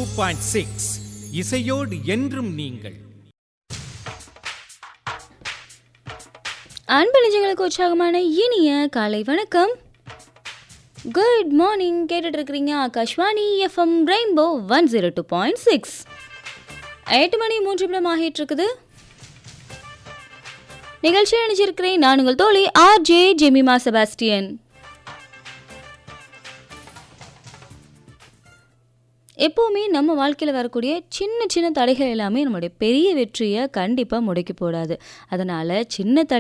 102.6 இசையோடு என்றும் நீங்கள். அன்பு நெஞ்சங்களுக்கு உற்சாகமான இனிய காலை வணக்கம். Good morning. கேட்டுட்டு இருக்கிறீங்க ஆகாஷ்வாணி எஃப்எம் ரெயின்போ 102.6. 8 மணி 3 நிமிடம் ஆகிட்டு இருக்குது. நிகழ்ச்சியை நினைச்சிருக்கிறேன் நான் உங்கள் தோழி ஆர்ஜே ஜெமிமா செபாஸ்டியன். எப்போவுமே நம்ம வாழ்க்கையில் வரக்கூடிய சின்ன சின்ன தடைகள் எல்லாமே நம்மளுடைய பெரிய வெற்றியை கண்டிப்பாக முடக்கி போடாது. அதனால் சின்ன தடை